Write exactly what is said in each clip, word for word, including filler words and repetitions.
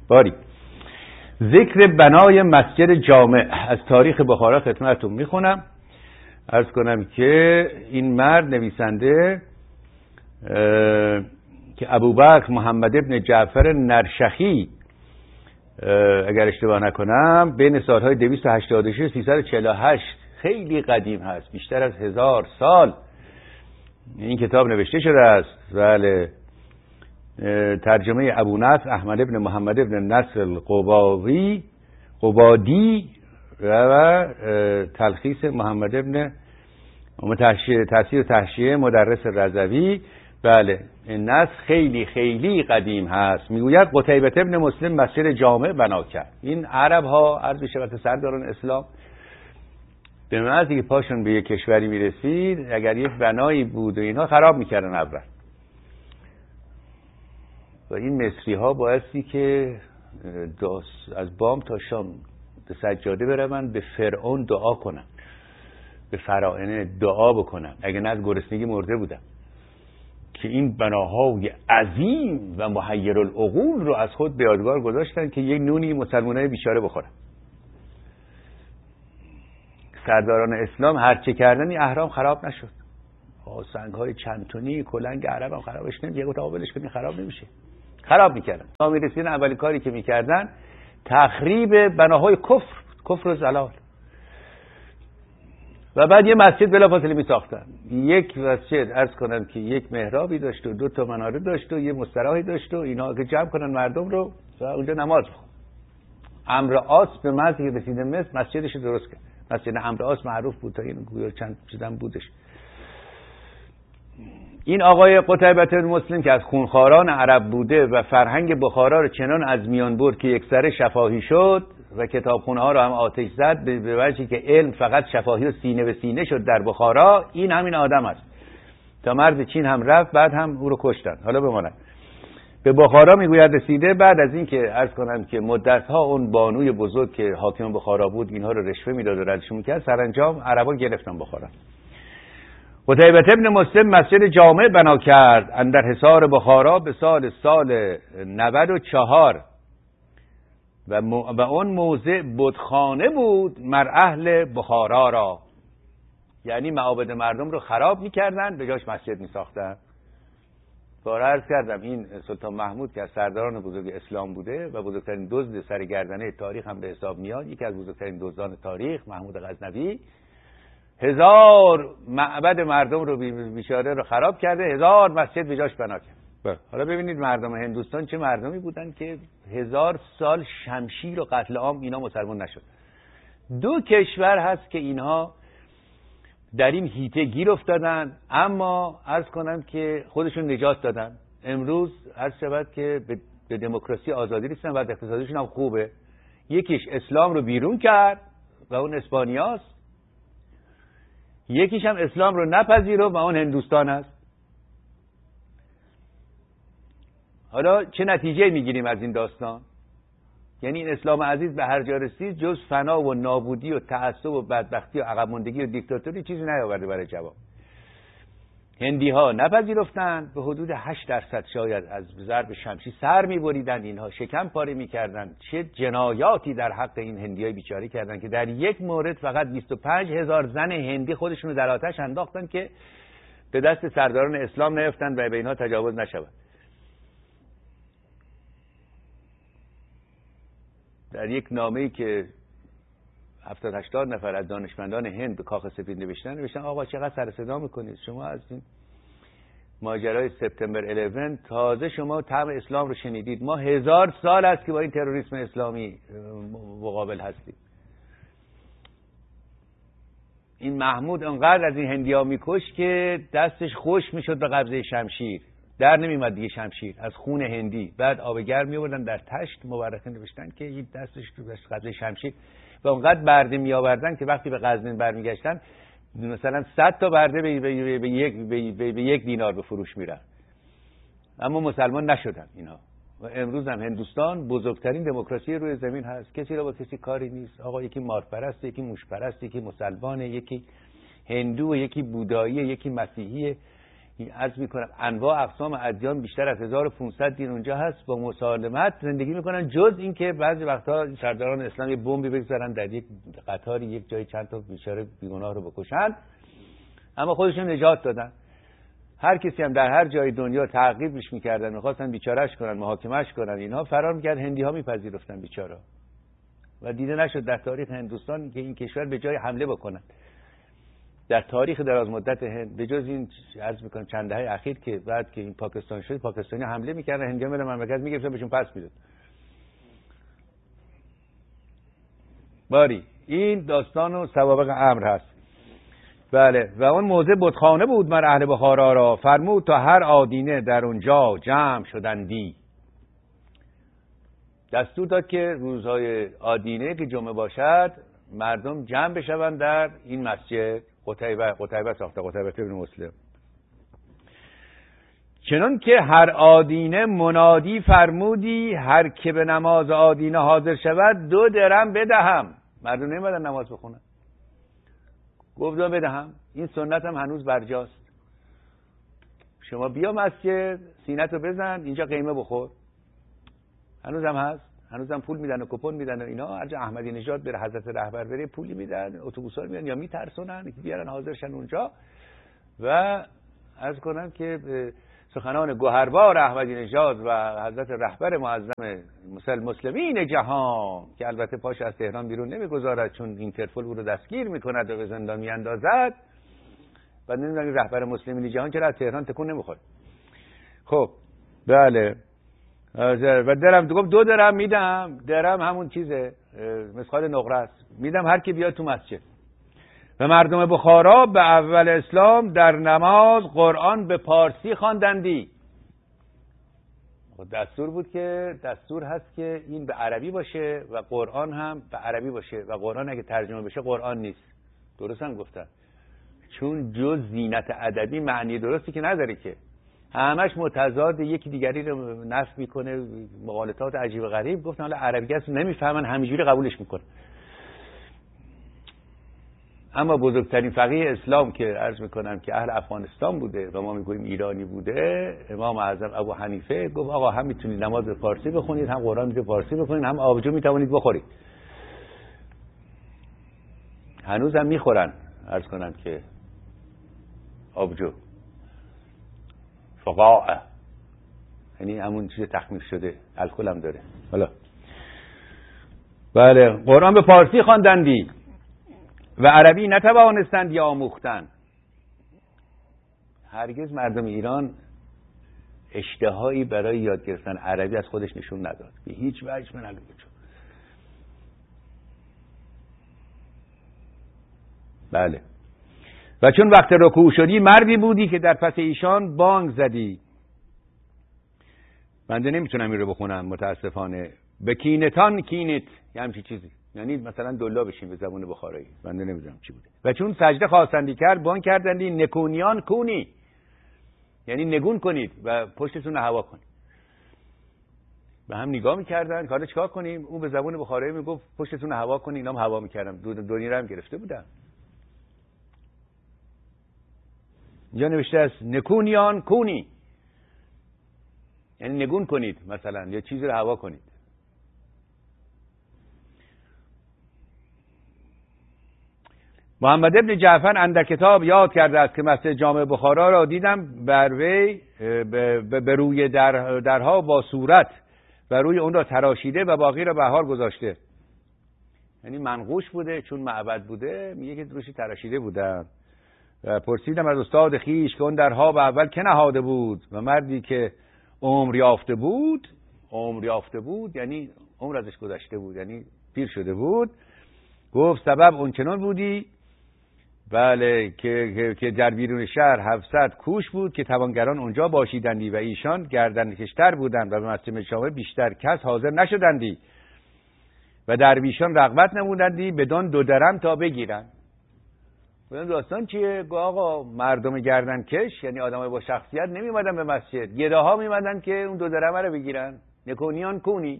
باری ذکر بنای مسجد جامع از تاریخ بخارا خدمتتون میخونم. عرض کنم که این مرد نویسنده که ابوبکر محمد ابن جعفر نرشخی اگر اشتباه نکنم بین سالهای دویست و هشتاد و شش تا سیصد و چهل و هشت، خیلی قدیم هست، بیشتر از هزار سال این کتاب نوشته شده است. بله، ترجمه ابو نصر احمد ابن محمد ابن نصر القباوی قبادی و تلخیص محمد ابن تحصیل و تحشیه مدرس رضوی. بله، این نص خیلی خیلی قدیم هست. میگوید قتیبه ابن مسلم مسجد جامع بنا کرد. این عرب ها عرض بشود سرداران اسلام به محض که پاشون به یک کشوری میرسید اگر یک بنایی بود و اینها خراب میکردن اول. و این مصری ها بایستی که از بام تا شام به سجاده برون به فرعون دعا کنن، به فراعنه دعا بکنن، اگه نه از گرسنگی مرده بودن، که این بناهای عظیم و محیر العقول رو از خود به یادگار گذاشتن که یک نونی مسلمانای بیچاره بخورن. سرداران اسلام هرچه کردن این اهرام خراب نشد. سنگ های چند تونی کلنگ عرب هم خرابش نمیشه، یه قابلش کنی خراب نمیشه، خراب میکردن. تا میرسیدن اولین کاری که میکردن تخریب بناهای کفر کفر و زلال. و بعد یه مسجد بلافاصله میساختن. یک مسجد عرض کنم که یک محرابی داشت و دو تا مناره داشت و یه مستراحی داشت و اینا که جمع کنن مردم رو و اونجا نماز بخونن. عمرو عاص به مسجد که رسید مصر مسجدش رو درست کرد. مسجد عمرو عاص معروف بود تا این گویا چند چیزام بودش. این آقای قتیبه بن مسلم که از خونخواران عرب بوده و فرهنگ بخارا رو چنان از میان برد که یک سره شفاهی شد و کتابخونه ها رو هم آتش زد به وجهی که علم فقط شفاهی و سینه به سینه شد در بخارا. این همین آدم است. تا مرد چین هم رفت بعد هم او رو کشتن. حالا بماند به بخارا میگوید رسیده بعد از این که عرض کنم که مدت ها اون بانوی بزرگ که حاکم بخارا بود اینها رو رشوه میداد و ردشون میکرد، سرانجام عربا گرفتن بخارا. قتیبه ابن مسلم مسجد جامع بنا کرد اندر حصار بخارا به سال سال نود و چهار و, م... و اون موضع بتخانه بود مر اهل بخارا را، یعنی معابد مردم رو خراب میکردن به جاش مسجد میساختن. بار عرض کردم این سلطان محمود که از سرداران بزرگ اسلام بوده و بزرگترین دزد سرگردنه تاریخ هم به حساب میاد، یکی از بزرگترین دزدان تاریخ، محمود غزنوی، هزار معبد مردم رو بیچاره رو خراب کرده، هزار مسجد به جاش بنا کرد. حالا ببینید مردم هندوستان چه مردمی بودن که هزار سال شمشیر و قتل عام اینا مسلمان نشد. دو کشور هست که اینها در این هیته گیر افتادن اما عرض کنم که خودشون نجات دادن. امروز عرض شود که به دموکراسی آزادی رسیدن و اقتصادشون هم خوبه. یکیش اسلام رو بیرون کرد و اون اسپانیاست، یکیش هم اسلام رو نپذیره و اون هندوستان است. حالا چه نتیجه میگیریم از این داستان؟ یعنی این اسلام عزیز به هر جا رسید جز فنا و نابودی و تعصب و بدبختی و عقب ماندگی و دیکتاتوری چیزی نیاورده برای جواب. هندی ها نپذیرفتند، به حدود هشت درصد شاید از ضرب شمشیر سر میبریدند، اینها شکم پاره میکردند. چه جنایاتی در حق این هندی های بیچاره کردند که در یک مورد فقط بیست و پنج هزار زن هندی خودشونو در آتش انداختن که به دست سرداران اسلام نیفتند و به اینها تجاوز نشود. در یک نامه‌ای که هفتاد هشتاد نفر از دانشمندان هند به کاخ سفید نوشتن نوشتن آقا چقدر سر صدا میکنید شما از این ماجرای سپتامبر یازده تازه شما طعم اسلام رو شنیدید، ما هزار سال است که با این تروریسم اسلامی مقابل هستیم. این محمود انقدر از این هندی‌ها میکش که دستش خوش میشد به قبضه شمشیر، در نمیمد دیگه شمشیر از خون هندی. بعد آب گرم میآوردن در تشت، مورخین نوشتن که این دستش تو قبضه شمشیر و اونقدر برده می آوردن که وقتی به قزوین برمیگشتن مثلا صد تا برده به, به, به, یک, به, به, به یک دینار به فروش میرن. اما مسلمان نشدن اینها. و امروز هم هندوستان بزرگترین دموکراسی روی زمین هست، کسی را با کسی کاری نیست. آقا یکی مارپرست، یکی موشپرست، یکی مسلمانه، یکی هندو، یکی بودایی، یکی مسیحیه، عرض میکنم انواع اقسام ادیان بیشتر از هزار و پانصد دین اونجا هست، با مسالمت زندگی میکنن، جز اینکه بعضی وقتا سرداران اسلام یه بمبی بگذارن در یک قطاری یک جای چند تا بیچاره بیگناه رو بکشن، اما خودشون نجات دادن. هر کسی هم در هر جای دنیا تعقیبش میکردن، میخواستن بیچارهش کنن، محاکمهش کنن، اینها فرار میکرد، هندی ها میپذیرفتن بیچاره و دیده نشد در تاریخ هندوستان که این کشور به جای حمله بکنن در تاریخ دراز مدت هند، به جز این عرض میکنم چند دهه اخیر که بعد که این پاکستان شد، پاکستانی حمله میکردن، هندی‌ها میرن مملکت میگرفتن بهشون پس میداد. باری این داستان و سوابق امر هست. بله، و اون موضع بتخانه بود مر اهل بخارا را، فرمود تا هر آدینه در اونجا جمع شدندی. دستور داد که روزهای آدینه که جمعه باشد مردم جمع بشوند در این مسجد. قتیبه قتیبه ساخته، قتیبه ابن مسلم. چنان که هر آدینه منادی فرمودی، هر که به نماز آدینه حاضر شود دو درم بدهم. مردم نمیدن نماز بخونن، گفت دو بدهم. این سنت هم هنوز برجاست. شما بیا مسجد، سینت رو بزن، اینجا قیمه بخور. هنوز هم هست، هنوز هم پول میدن و کپون میدن و اینا. هر جا احمدی نژاد بره، حضرت رهبر بره، پولی میدن، اتوبوسا میدن یا میترسونن بیارن حاضرشن اونجا. و عرض کنم که سخنان گوهربار احمدی نژاد و حضرت رهبر معظم مسلمین جهان که البته پاش از تهران بیرون نمیگذارد چون اینترپل او رو دستگیر میکند و به زندان میاندازد و نمیدونم رهبر مسلمین جهان چرا از تهران تکون نمیخوره. خب بله، و درم گفت دو درم میدم. درم همون چیزه، مثقال نقره است، میدم هر کی بیاد تو مسجد. و مردم بخارا به اول اسلام در نماز قرآن به پارسی خواندندی. دستور بود که دستور هست که این به عربی باشه و قرآن هم به عربی باشه و قرآن اگه ترجمه بشه قرآن نیست. درست هم گفتن، چون جز زینت ادبی معنی درستی که نداره، که همش متضاد یکی دیگری رو نفی میکنه، مغالطات عجیب و غریب. گفتن حالا عربی هست نمیفهمن، همینجوری قبولش میکنه. اما بزرگترین فقیه اسلام که عرض میکنم که اهل افغانستان بوده و ما میگوییم ایرانی بوده، امام اعظم ابو حنیفه، گفت آقا هم میتونید نماز فارسی بخونید، هم قرآن رو فارسی بخونید، هم آبجو میتوانید بخورید. هنوز هم میخورن، عرض کنم که آبجو فقاعه، یعنی همون چیز تخمیر شده، الکل هم داره. حالا بله، قرآن به فارسی خواندندی و عربی نتوانستند یا آموختن. هرگز مردم ایران اشتهایی برای یاد گرفتن عربی از خودش نشون نداد، به هیچ وجه من نگم. بله، و چون وقت رکوع شدی مردی بودی که در پس ایشان بانگ زدی. بنده نمیتونم این رو بخونم متاسفانه. به کینتان کینت، یه همچی چیزی، یعنی مثلا دلا بشین به زبان بخارایی، بنده نمیدونم چی بوده. و چون سجده خواستندی کرد بانگ کردندی نکونیان کونی، یعنی نگون کنید و پشتتون رو هوا کنید. به هم نگاه میکردن که حالا چیکار کنیم. اون به زبان بخارایی میگفت پشتتون رو هوا کنید، اینا هم هوا میکردن. دو دنیا رو هم گرفته بودن. اینجا نوشته است نکونیان کونی، یعنی نگون کنید مثلا، یا چیزی رو هوا کنید. محمد ابن جعفر اندر کتاب یاد کرده است که مسجد جامع بخارا را دیدم بر وی به روی در درها با صورت و روی اون را تراشیده و باقی را به حال گذاشته. یعنی منقوش بوده، چون معبد بوده، میگه که روشی تراشیده بودن. و پرسیدم از استاد خیش که اون درها به اول که نهاده بود؟ و مردی که عمر یافته بود، عمر یافته بود یعنی عمر ازش گذشته بود، یعنی پیر شده بود، گفت سبب اون چنان بودی بله که, که, که در بیرون شهر هفتصد کوش بود که توانگران اونجا باشیدندی و ایشان گردنکشتر بودند و به مسجد جامع بیشتر کس حاضر نشدندی و درویشان رغبت نمودندی بدون دو درم تا بگیرن. بدون داستان چیه؟ گو آقا مردم گردنکش یعنی آدمای با شخصیت نمیمدن به مسجد، گداها میمدن که اون دو درم رو بگیرن. نکونیان کونی.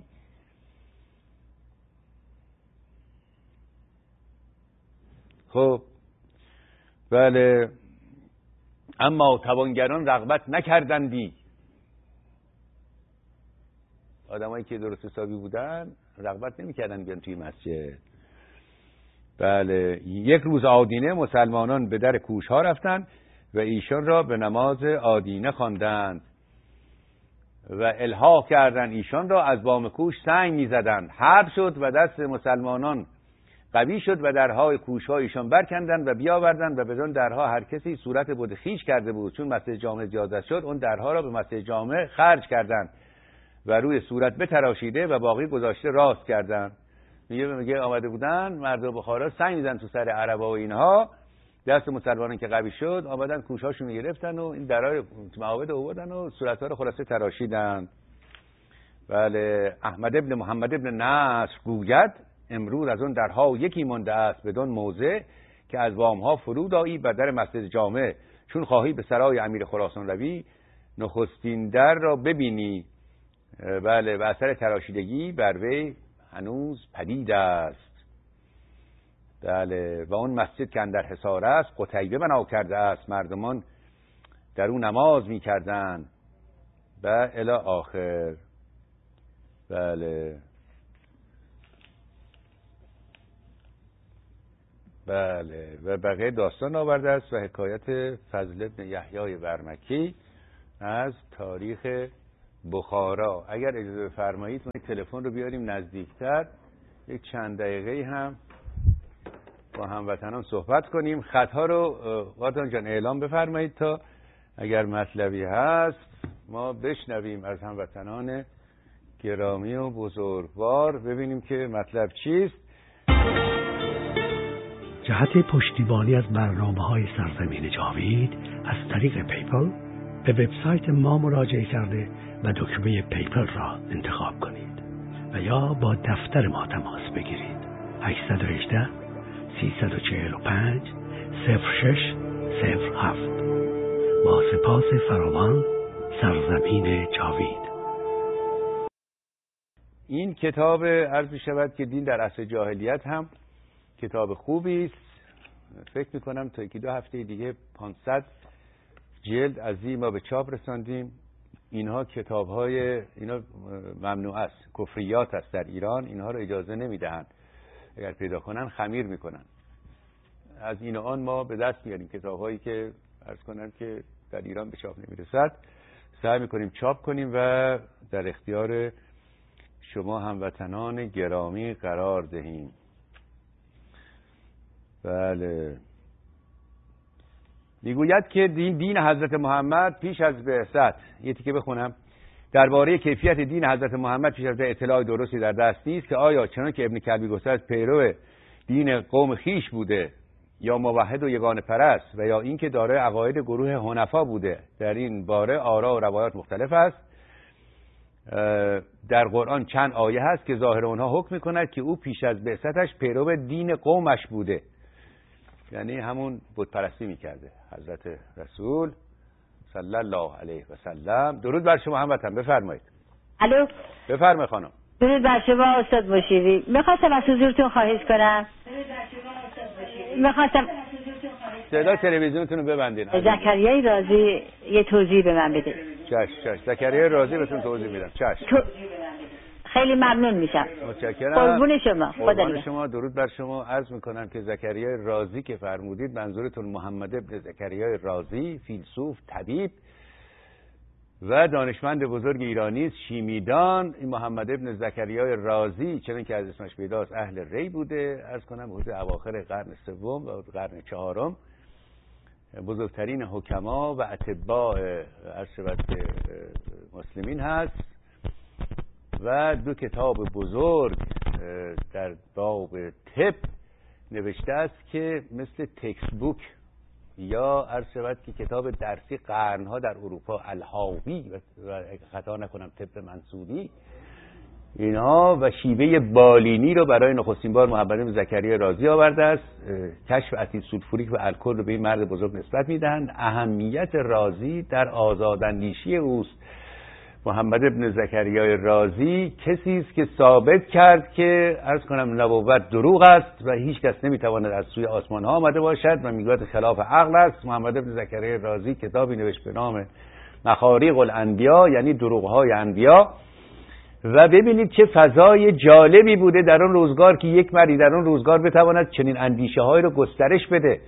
خب بله، اما توانگران رغبت نکردندی. آدمایی که درست حسابی بودن رغبت نمی‌کردن بیان توی مسجد. بله، یک روز آدینه مسلمانان به در کوشها رفتند و ایشان را به نماز آدینه خواندند و الحاح کردند ایشان را از بام کوش سنگ می‌زدند. حرب شد و دست مسلمانان قوی شد و درهای کوشها ایشان برکندند و بیاوردند و بدون درها هر کسی صورت بود خیش کرده بود. چون مسجد جامع زیادت شد اون درها را به مسجد جامع خرج کردند و روی صورت بتراشیده و باقی گذاشته راست کردند. میگه میگه آمده بودن مردم بخارا سنگ میزن تو سر عربا و اینها، دست مسلمانان که قوی شد آمدن کوشهاشون گرفتن و این درای معابد آوردن و صورت‌ها رو خلاصه تراشیدن. بله، احمد ابن محمد ابن نصر گوید امروز از اون درها یکی مانده است بدون موضع که از وامها فرود آیی بر در مسجد جامع، چون خواهی به سرای امیر خراسان روی نخستین در را ببینی. بله، و اثر تراشیدگی بر وی هنوز پدید است. بله، و اون مسجد که اندر حصار است قتیبه بنا کرده است، مردمان در اون نماز می کردن و الی آخر. بله بله و بقیه داستان آورده است و حکایت فضل بن یحیی برمکی از تاریخ بخارا. اگر اجازه بفرمایید ما تلفن رو بیاریم نزدیکتر، یک چند دقیقه هم با هموطنان صحبت کنیم. خطها رو قاطان جان اعلام بفرمایید تا اگر مطلبی هست ما بشنویم از هموطنان گرامی و بزرگوار، ببینیم که مطلب چیست. جهت پشتیبانی از برنامه‌های سرزمین جاوید از طریق پیپل به وبسایت ما مراجعه کرده و دکمه پیپل را انتخاب کنید و یا با دفتر ما تماس بگیرید. هشت یک هشت سه چهار پنج صفر شش صفر هفت. با سپاس فراوان، سرزمین جاوید. این کتاب عرض می شود که دین در عصر جاهلیت هم کتاب خوبی است. فکر می کنم تا یکی دو هفته دیگه پانصد جلد از این ما به چاپ رساندیم. اینها کتاب های اینا ممنوع است، کفریات است در ایران، اینها رو اجازه نمیدهند، اگر پیدا کنن خمیر میکنن. از این آن ما به دست میاریم کتاب هایی که عرض کنم که در ایران به چاپ نمیرسد، سعی میکنیم چاپ کنیم و در اختیار شما هموطنان گرامی قرار دهیم. بله، میگوید که دین, دین حضرت محمد پیش از بعثت، یه تیکه بخونم، درباره کیفیت دین حضرت محمد پیش از اطلاع درستی در دست نیست که آیا چنان که ابن کلبی گفته است پیرو دین قوم خیش بوده یا موحد و یگانه پرست و یا اینکه دارای عقاید گروه حنفا بوده. در این باره آرا و روایات مختلف است. در قرآن چند آیه هست که ظاهر اونها حکم می‌کند که او پیش از بعثتش پیرو دین قومش بوده، یعنی همون بت پرستی میکرده. حضرت رسول صلی الله علیه و سلم. درود بر شما هموطن، بفرمایید. الو، بفرمایید خانم. درود بر شما استاد مشیری. میخواستم از حضورتون خواهش کنم. میخواستم صدا تلویزیونتون رو ببندین. زکریای رازی یه توضیح به من بده. چش چش زکریای رازی بهتون توضیح میدم. چش. تو... خیلی ممنون میشم. متشکرم. قربون شما. قربان شما. درود بر شما. عرض میکنم که زکریای رازی که فرمودید منظورتون محمد ابن زکریای رازی، فیلسوف، طبیب و دانشمند بزرگ ایرانی است، شیمیدان. این محمد ابن زکریای رازی چون که از اسمش پیداست اهل ری بوده. عرض کنم حدود اواخر قرن سوم و قرن چهارم بزرگترین حکما و اتباع عرشبت مسلمین هست و دو کتاب بزرگ در باب طب نوشته است که مثل تکست بوک یا عرشبت که کتاب درسی قرنها در اروپا، الحاوی و خطا نکنم طب منصوری، اینها و شیوه بالینی رو برای نخستین بار محمد بن زکریای رازی آورده است. کشف اسید سولفوریک و الکل رو به این مرد بزرگ نسبت میدهند. اهمیت رازی در آزاداندیشی اوست. محمد ابن زکریای رازی کسی است که ثابت کرد که عرض کنم نبوت دروغ است و هیچ کس نمیتواند از سوی آسمان ها آمده باشد و میگوید خلاف عقل است. محمد ابن زکریای رازی کتابی نوشت به نام مخاریق الانبیا، یعنی دروغ های انبیا، و ببینید چه فضای جالبی بوده در اون روزگار که یک مردی در اون روزگار بتواند چنین اندیشه هایی رو گسترش بده.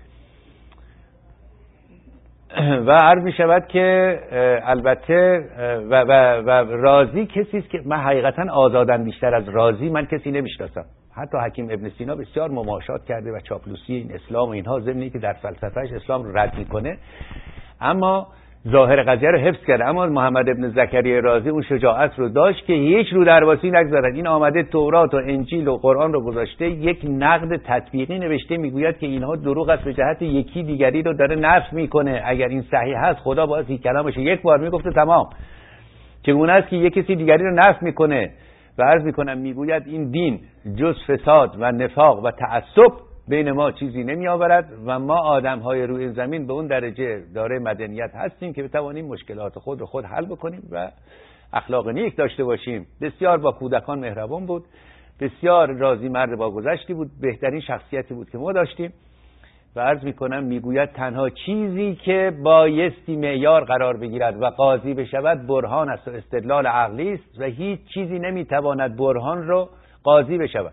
و عرض می شود که البته و, و, و رازی کسی است که من حقیقتا آزادم بیشتر از رازی من کسی نمیشناسم. حتی حکیم ابن سینا بسیار مماشات کرده و چاپلوسی این اسلام و اینها، ضمن که در فلسفهش اسلام رو رد میکنه، اما ظاهر قضیه رو حفظ کرده. اما محمد ابن زکریای رازی اون شجاعت رو داشت که هیچ رو درواسی نگذارد. این آمده تورات و انجیل و قرآن رو گذاشته، یک نقد تطبیقی نوشته، میگوید که اینها دروغ است، به جهت یکی دیگری رو داره نفی میکنه. اگر این صحیح هست خدا باید این کلامش یک بار میگفته تمام. چگونه است که یک کسی دیگری رو نفی میکنه و عرض میکنم میگوید این دین جز فساد و نفاق و تعصب بین ما چیزی نمی آورد و ما آدم های روی این زمین به اون درجه داره مدنیت هستیم که بتوانیم مشکلات خود رو خود حل بکنیم و اخلاق نیک داشته باشیم. بسیار با کودکان مهربان بود، بسیار راضی مرد با گذشتی بود، بهترین شخصیتی بود که ما داشتیم. و عرض میکنم میگوید تنها چیزی که بایستی معیار قرار بگیرد و قاضی بشود برهان است و استدلال عقلی است و هیچ چیزی نمیتواند برهان رو قاضی بشود.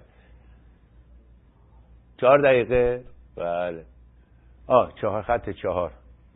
چهار دقیقه. بله. آه چهار خط چهار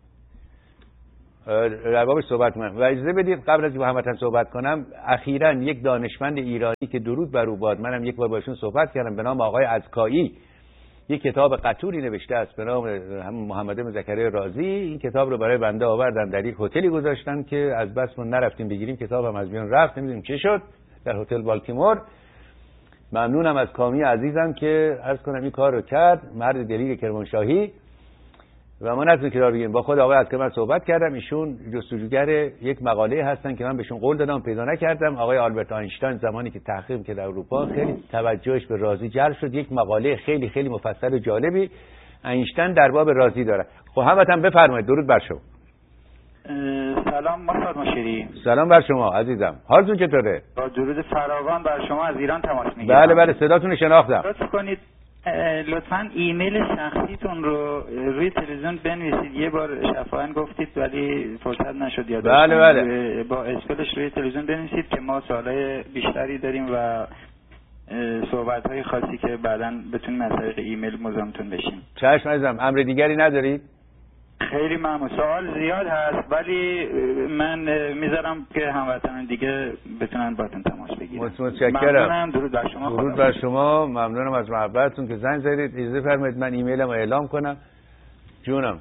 در بابش صحبت کنم و اجازه بدید قبل از محمدن صحبت کنم، اخیراً یک دانشمند ایرانی که درود بر او باد، منم یک بار باشون صحبت کردم، به نام آقای عزکایی، یک کتاب قطوری نوشته است به نام همون محمد بن زکریای رازی. این کتاب رو برای بنده آوردن، در یک هتلی گذاشتن که از بس ما نرفتیم بگیریم، کتابم از میان رفت، نمیدونیم چه شد، در هتل بالتیمور. ممنونم از کامی عزیزم که عرض کنم این کار رو کرد، مرد دلیر کرمانشاهی. و ما نتونیم کتاب بگیریم. با خود آقای از که من صحبت کردم، ایشون جستجوگر یک مقاله هستن که من بهشون قول دادم پیدا نکردم. آقای آلبرت آینشتاین زمانی که تحقیق کرد در اروپا خیلی توجهش به رازی جلب شد، یک مقاله خیلی خیلی مفصل و جالبی آینشتین در باب رازی داره. خب همتون بفرمایید. درود بر شما. سلام محمد مشیری. سلام بر شما عزیزم. حالتون چطوره؟ با درود فراوان بر شما از ایران تماس میگیرم. بله بله صداتون رو شناختم. لطف کنید لطفا ایمیل شخصیتون رو روی تلویزیون بنویسید. یه بار شفاهن گفتید ولی فرصت نشد یاد. بله بله. با اسپلش روی تلویزیون بنویسید که ما سوالای بیشتری داریم و صحبت‌های خاصی که بعداً بتونیم از طریق ایمیل مزاحمتون بشیم. چشم عزیزم. امر دیگری ندارید؟ خیلی ممنون. سوال زیاد هست ولی من میذارم که هموطنان دیگه بتونن باتون تماس بگیرن. متشکرم. ممنونم. درود بر شما. درود بر شما. ممنونم از محبتتون که زنگ زدید. اجازه فرمایید من ایمیلم رو اعلام کنم. جونم.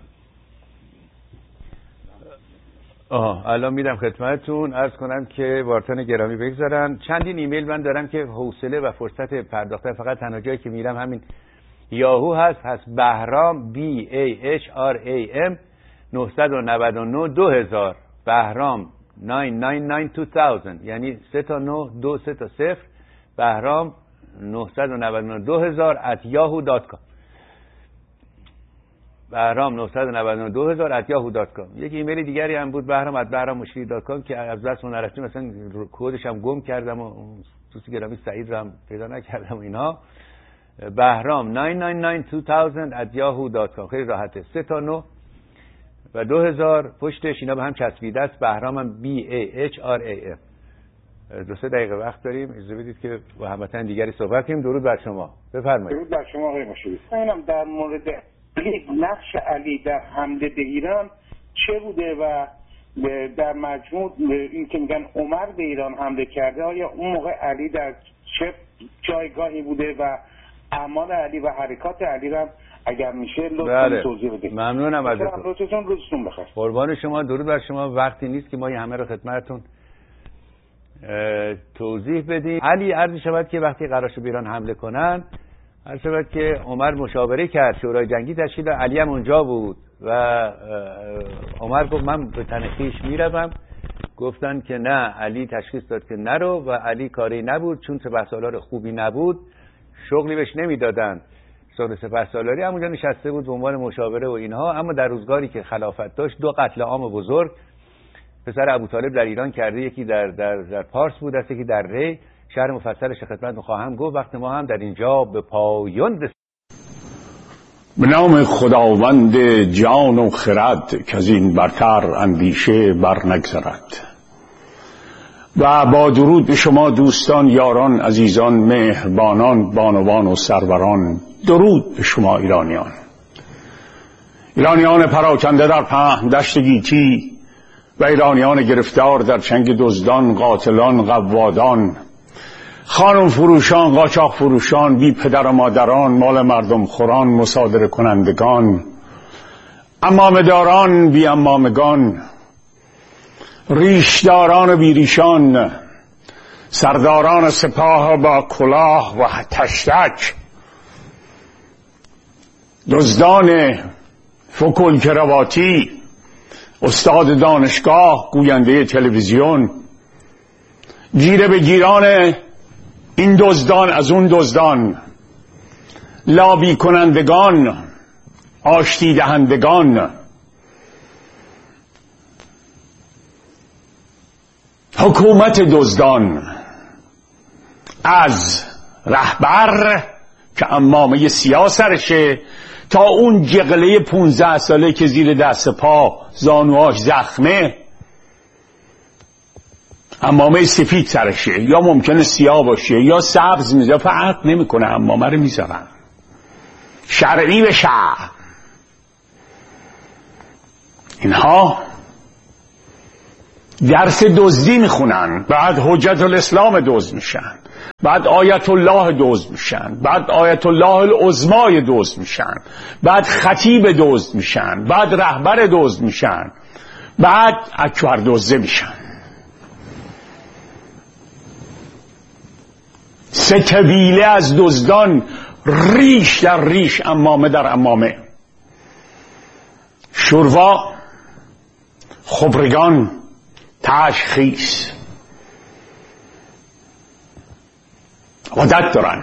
آها الان میدم خدمتتون. عرض کنم که وارتان گرامی بگذارن. چندین ایمیل من دارم که حوصله و فرصت پرداختن فقط تنها جایی که میرم همین یاهو هست. هست بهرام بی ای اچ آر ای ام نه نه نه دو هزار بهرام نه نه نه دو هزار یعنی سه تا نه دو سه تا صفر بهرام نه نه نه دو هزار ات یاهو دات کام بهرام نه نه نه دو هزار ات یاهو دات کام. یک ایمیل دیگری هم بود بهرام ات بهرام مشیری دات کام که از دست من نرفتیم، مثلا کدش هم گم کردم و دوست گرامی سعید رو هم پیدا نکردم و اینها. بهرام نه نه نه دو هزار ات یاهو دات کام. خیلی راحته. سه تا نه و دو هزار پشتش اینا به هم چسبیده است. بهرامم بی ای اچ آر ای ام. دو سه دقیقه وقت داریم، اجازه بدید که با هموطن دیگری صحبت کنیم. درود بر شما. بفرمایید. درود بر شما آقای مشیری. اینم در مورد نقش علی در حمله به ایران چه بوده و در مجموع این که میگن عمر به ایران حمله کرده، آیا اون موقع علی در چه جایگاهی بوده و اعمال علی و حرکات علی را اگر میشه لطفاً توضیح بدید. ممنونم ازتون. روزتون روزتون بخیر. قربان شما. درود بر شما. وقتی نیست که ما این همه رو خدمتتون توضیح بدیم. علی عرض شود که وقتی قرار شد به ایران حمله کنن، عرض شود که عمر مشاوره کرد، شورای جنگی تشکیل داد، علی هم اونجا بود و عمر گفت من به تن خویش میروم. گفتن که نه، علی تشخیص داد که نرو و علی کاری نبود، چون سپهسالار خوبی نبود شغلی بهش نمیدادن. صدر سپهسالاری همونجا نشسته بود به عنوان مشاوره و اینها. اما در روزگاری که خلافت داشت دو قتل عام بزرگ پسر ابوطالب در ایران کرده، یکی در در در پارس بود، است یکی در ری. شهر مفصلش خدمت خواهم گفت وقت ما هم در اینجا به پایان رسید. به نام خداوند جان و خرد که از این برتر اندیشه بر نگذرد. و با درود به شما دوستان، یاران، عزیزان، مهربانان، بانوان و سروران، درود به شما ایرانیان. ایرانیان پراکنده در پهن دشت گیتی و ایرانیان گرفتار در چنگ دزدان، قاتلان، قوادان، خانم فروشان، قاچاق فروشان، بی پدر و مادران، مال مردم خوران، مصادره کنندگان، عمامه داران، بی عمامگان، ریشداران و بی ریشان، سرداران سپاه با کلاه و تشتک، دزدان فکل کرواتی، استاد دانشگاه، گوینده تلویزیون، گیره به گیران این دزدان از اون دزدان، لابی کنندگان، آشتی دهندگان، حکومت دزدان، از رهبر که عمامه سیاه سرشه تا اون جغله پونزده ساله که زیر دست پا زانواش زخمه عمامه سفید سرشه، یا ممکنه سیاه باشه یا سبز، میزه فرق نمیکنه، عمامه رو میذارن شرعی به شرع. اینها درس دزدی میخونن، بعد حجت الاسلام دزد میشن، بعد آیت الله دزد میشن، بعد آیت الله العظمای دزد میشن، بعد خطیب دزد میشن، بعد رهبر دزد میشن، بعد اکبر دزده میشن. سه طویله از دزدان، ریش در ریش، عمامه در عمامه. شوروا، خبرگان، تشخیص، عادت دارن.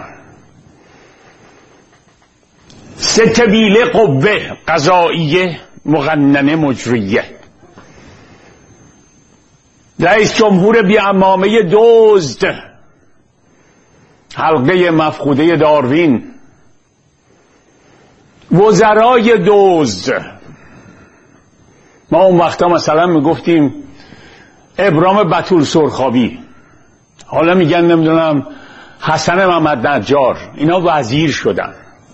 سه طویله قوه قضاییه، مقننه، مجریه. رئیس جمهور بی عمامه دزد، حلقه مفقوده داروین، وزرای دزد. ما اون وقتا مثلا میگفتیم ابرام بتول سرخابی، حالا میگن نمیدونم حسن محمد نجار، اینا وزیر شدن.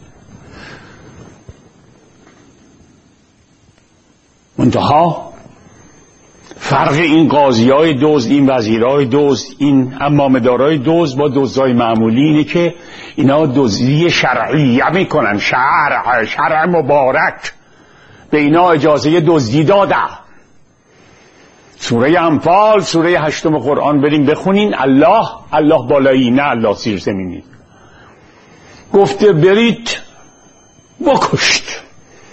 منتها فرق این قاضیای دزد، این وزیرای دزد، این عمامه‌دارای دزد با دزدای معمولی اینه که اینا دزدی شرعیه میکنن، شرع شرع مبارک به اینا اجازه دزدی داده. سوره انفال، سوره هشتم قرآن بریم بخونین. الله الله بالایی، نه الله زیر زمینی. گفته برید بکشت.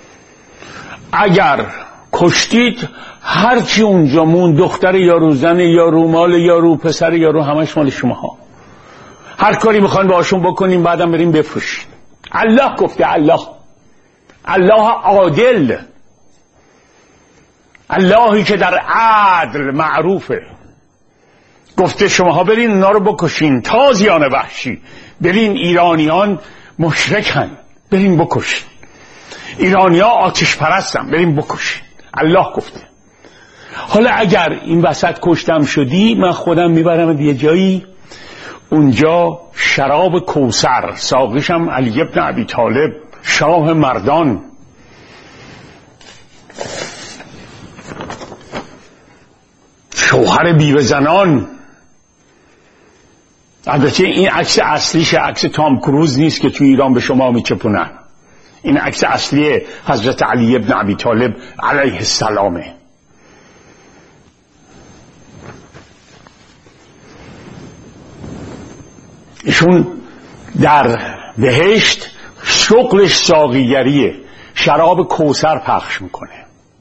اگر کشتید هرچی اونجا مون، دختر یارو، زن یارو، مال یارو، پسر یارو، همش مال شماها. هر کاری میخواین باشون بکنیم، بعدم بریم بفروشید. الله گفته، الله الله عادل، اللهی که در عدل معروفه. گفته شماها برین اونا رو بکشین، تازیان وحشی. برین، ایرانیان مشرکن، برین بکشین. ایرانیا آتش پرستن، برین بکشین. الله گفته. حالا اگر این وسط کشتم شدی، من خودم میبرم یه جایی، اونجا شراب کوثر، ساقیشم علی ابن ابی طالب، شاه مردان، شوهر بیوه زنان. البته این عکس اصلیش عکس تام کروز نیست که تو ایران به شما میچپونن. این عکس اصلی حضرت علی ابن ابی طالب علیه السلامه. ایشون در بهشت شغلش ساقیگریه، شراب کوثر پخش میکنه.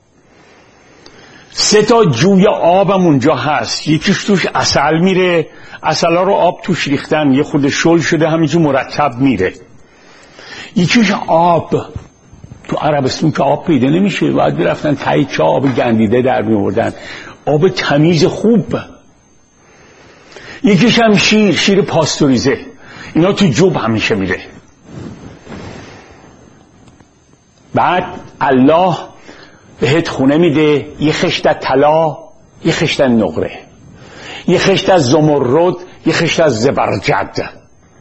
سه تا جوی آبم اونجا هست، یکیش توش عسل میره، عسلا رو آب توش ریختن، یه خود شل شده همینجور مرتب میره. یکیش آب، تو عربستان که آب پیدا نمیشه، باید برفتن تایی که آب گندیده در میوردن، آب تمیز خوب، یکیش هم شیر شیر پاستوریزه، اینا تو جوب همیشه میره. بعد الله بهت خونه میده، یه خشت از طلا، یه خشت از نقره، یه خشت از زمرد، یه خشت از زبرجد.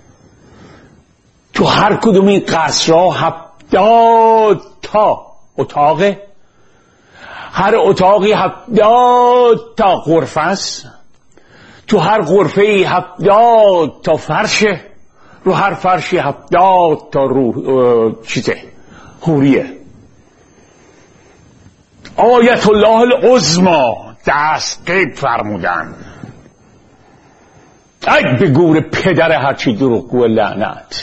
تو هر کدوم این قصرها هفتاد تا اتاقه، هر اتاقی هفتاد تا غرفه است، تو هر غرفه ای هفتاد تا فرشه، رو هر فرشی هفتاد تا رو چیزه حوریه. آیت الله العظما دست قید فرمودن. ای به گور پدر هرچی دروغگو لعنت.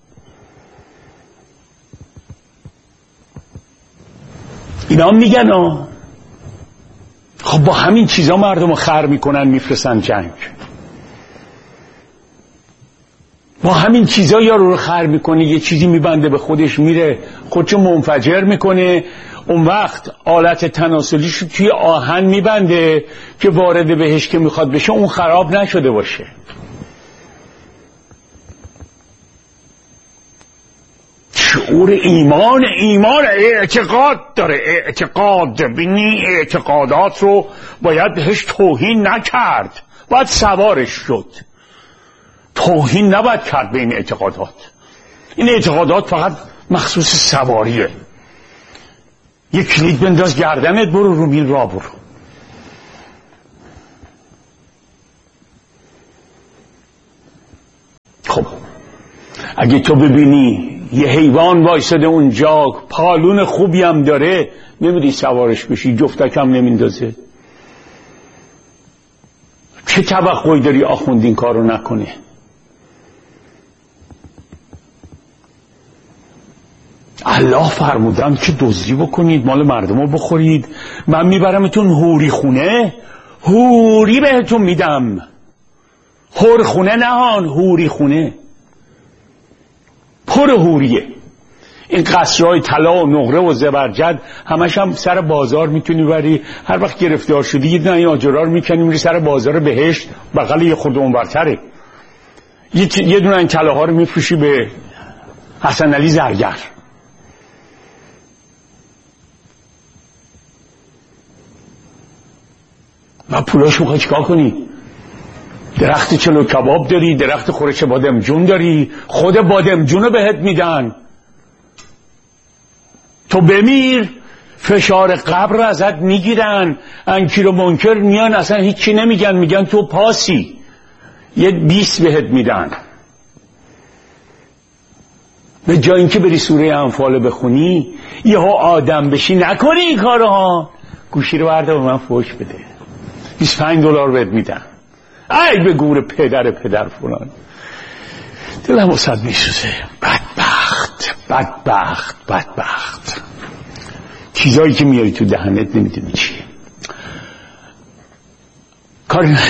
اینا میگن آه خب با همین چیزا مردم رو خر میکنن میفرستن جنگ، با همین چیزا یارو رو خر میکنه، یه چیزی میبنده به خودش میره خودشو منفجر میکنه، اون وقت آلت تناسلیش توی آهن میبنده که وارد بهش که میخواد بشه اون خراب نشده باشه. شعور ایمان، ایمان اعتقاد داره، اعتقاد بینی اعتقادات رو باید بهش توهین نکرد، باید سوارش شد، توهین نباید کرد به این اعتقادات. این اعتقادات فقط مخصوص سواریه. یک کلید بنداز گردنت، برو رو میل را برو. خب اگه تو ببینی یه حیوان وایساده اونجا پالون خوبی هم داره، نمیدی سوارش بشی، جفتک هم نمیندازه، چه توقعی داری آخوند این کارو نکنه؟ الله فرمودن که دزدی بکنید، مال مردم رو بخورید، من میبرمتون حوری خونه، حوری بهتون میدم، حور خونه نهان، حوری خونه پر حوریه. این قصرهای طلا و نقره و زبرجد همش هم سر بازار میتونی بری، هر وقت گرفتار شدی یه دونه آجرها رو میکنی میری سر بازار بهشت، بغل یه خورده اونورتره، یه دونه این طلاها رو میفروشی به حسن علی زرگر. و پولاش میخوای چیکار کنی؟ درخت چلو کباب داری، درخت خورش بادمجون داری، خود بادمجون رو بهت میدن، تو بمیر فشار قبر رو ازت میگیرن، انکیر و منکر میان اصلا هیچی نمیگن، میگن تو پاسی، یه بیس بهت میدن. به جای اینکه بری سوره انفال بخونی یهو آدم بشی، نکنی این کارو ها، گوشی رو برده به من فوش بده، بیست و پنج دلار بهت میدن. ای به گور پدر پدر فلان، دلم واسد میسوزه. بدبخت بدبخت بدبخت، چیزایی که میاری تو دهنت نمیدونی چیه. کاری نه.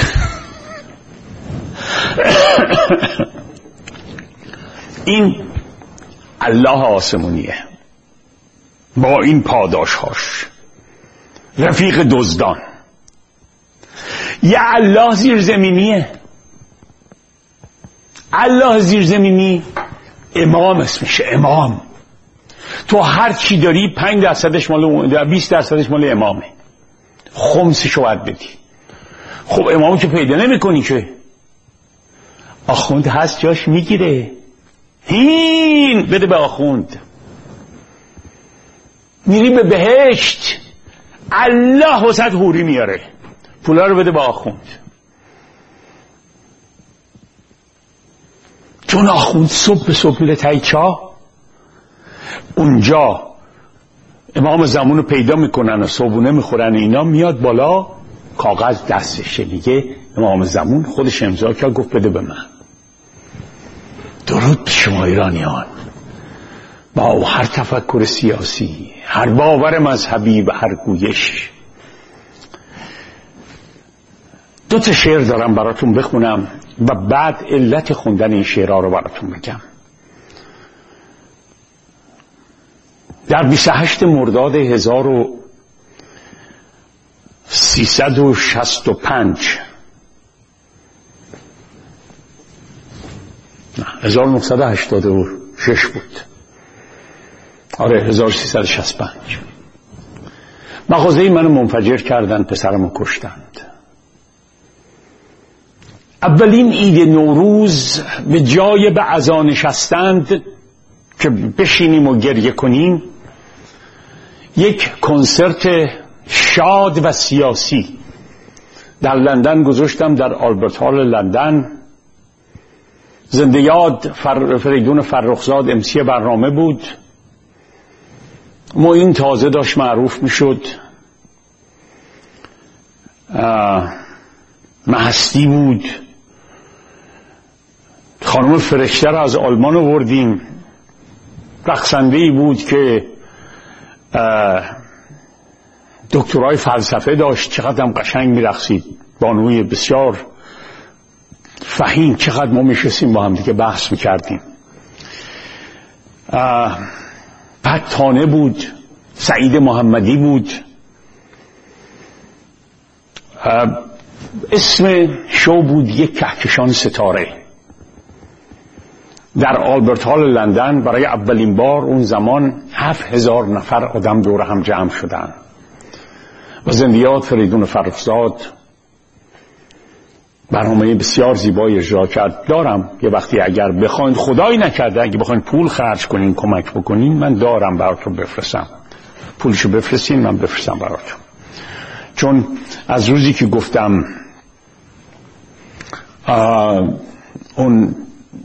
این الله آسمونیه با این پاداشهاش، رفیق دزدان. یه الله زیرزمینیه، الله زیرزمینی امام اسمشه، امام. تو هر چی داری پنج درصدش مال، بیست درصدش مال امامه، خمسشو باید بدی. خب امامو که پیدا نمی کنی که، آخوند هست جاش میگیره، هین بده به آخوند، میری به بهشت، الله وسط حوری میاره، پولا رو بده به آخوند. چون آخوند صبح به صبح میره تای چاه، اونجا امام زمان رو پیدا میکنن و صبحونه میخورن، اینا میاد بالا، کاغذ دستشه، میگه امام زمان خودش امضا کرد گفت بده به من. درود به شما ایرانیان، با هر تفکر سیاسی، هر باور مذهبی و هر گویش. دو تا شعر دارم براتون بخونم و بعد علت خوندن این شعرها رو براتون بگم. در بیست و هشت مرداد هزار و سیصد و شصت و پنج نه هزار و نهصد و هشتاد و شش بود. آره هزار و سیصد و شصت و پنج مغازه منو منفجر کردن، پسرمو کشتند. اولین عید نوروز به جای به عزا نشستند که بشینیم و گریه کنیم، یک کنسرت شاد و سیاسی در لندن گذاشتم، در آلبرت هال لندن. زنده یاد فر... فریدون فرخزاد امسی برنامه بود. معین تازه داشت معروف میشد، مهستی بود، خانم فرشته را از آلمان آوردیم، رقصنده‌ای بود که دکترای فلسفه داشت، چقدر هم قشنگ میرقصید، بانوی بسیار فهیم. چقدر ما میشستیم با هم دیگه بحث میکردیم. بعد تانه بود، سعید محمدی بود. اسم شو بود یک کهکشان ستاره. در آلبرت هال لندن برای اولین بار اون زمان هفت هزار نفر آدم دور هم جمع شدن و زنده یاد فریدون فرخزاد برنامه بسیار زیبایی اجرا کرد. دارم یه وقتی اگر بخواین، خدایی نکرده اگه بخواین پول خرج کنین کمک بکنین، من دارم براتون بفرستم، پولشو بفرستین من بفرستم براتون. چون از روزی که گفتم اون